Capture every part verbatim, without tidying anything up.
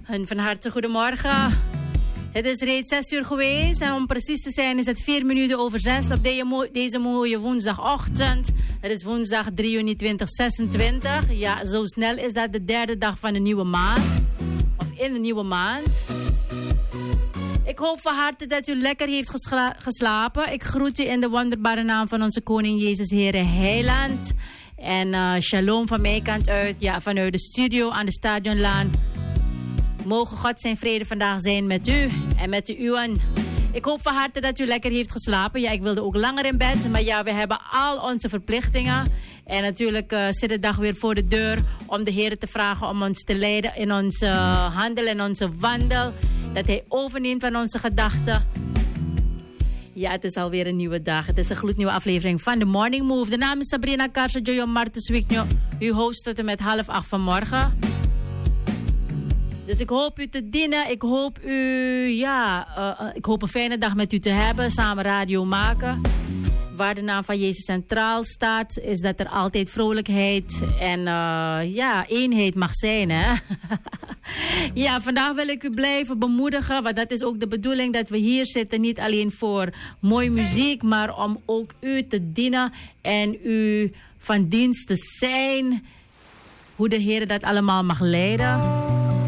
Een van harte goedemorgen. Het is reeds zes uur geweest en om precies te zijn is het vier minuten over zes op deze, mo- deze mooie woensdagochtend. Het is woensdag drie juni tweeduizend zesentwintig. Ja, zo snel is dat de derde dag van de nieuwe maand. Of in de nieuwe maand. Ik hoop van harte dat u lekker heeft gesla- geslapen. Ik groet u in de wonderbare naam van onze koning Jezus Heere Heiland. En uh, shalom van mijn kant uit, ja, vanuit de studio aan de Stadionlaan. Mogen God zijn vrede vandaag zijn met u en met de uwen. Ik hoop van harte dat u lekker heeft geslapen. Ja, ik wilde ook langer in bed, maar ja, we hebben al onze verplichtingen. En natuurlijk uh, zit de dag weer voor de deur om de Heer te vragen om ons te leiden in onze uh, handel en onze wandel. Dat Hij overneemt van onze gedachten. Ja, het is alweer een nieuwe dag. Het is een gloednieuwe aflevering van The Morning Move. De naam is Sabrina Karso-Joyo Martus Wiknjo. U host tot en met half acht vanmorgen. Dus ik hoop u te dienen. Ik hoop u, ja, uh, uh, ik hoop een fijne dag met u te hebben. Samen radio maken. Waar de naam van Jezus centraal staat, is dat er altijd vrolijkheid en uh, ja, eenheid mag zijn, hè. Ja, vandaag wil ik u blijven bemoedigen, want dat is ook de bedoeling dat we hier zitten. Niet alleen voor mooie muziek, maar om ook u te dienen en u van dienst te zijn. Hoe de Heer dat allemaal mag leiden.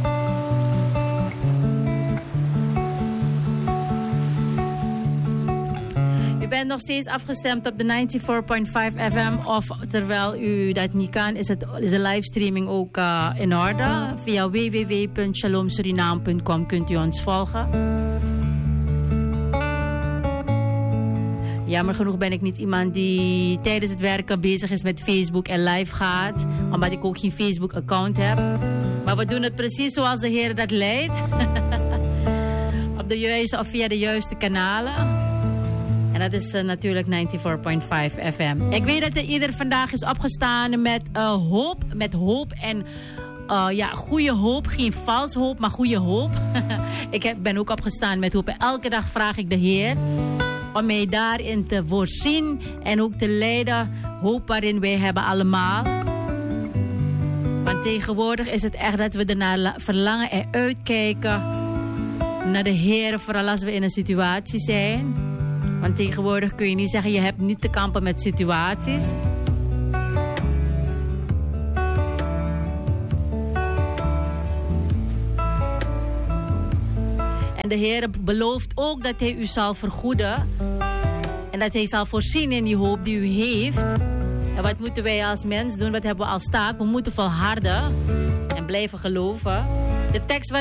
U bent nog steeds afgestemd op de negenennegentig komma vijf F M. Of terwijl u dat niet kan, is, het, is de livestreaming ook uh, in orde. Via w w w punt shalom suriname punt com kunt u ons volgen. Jammer genoeg ben ik niet iemand die tijdens het werken bezig is met Facebook en live gaat. Omdat ik ook geen Facebook account heb. Maar we doen het precies zoals de Heer dat leidt. Op de juiste of via de juiste kanalen. En dat is uh, natuurlijk negenennegentig komma vijf F M. Ik weet dat er ieder vandaag is opgestaan met uh, hoop. Met hoop en uh, ja, goede hoop. Geen vals hoop, maar goede hoop. Ik heb, ben ook opgestaan met hoop. En elke dag vraag ik de Heer om mij daarin te voorzien. En ook te leiden. Hoop waarin wij hebben allemaal. Want tegenwoordig is het echt dat we ernaar verlangen en uitkijken. Naar de Heer, vooral als we in een situatie zijn. Want tegenwoordig kun je niet zeggen, je hebt niet te kampen met situaties. En de Heer belooft ook dat Hij u zal vergoeden. En dat Hij zal voorzien in die hoop die u heeft. En wat moeten wij als mens doen? Wat hebben we als taak? We moeten volharden en blijven geloven. De tekst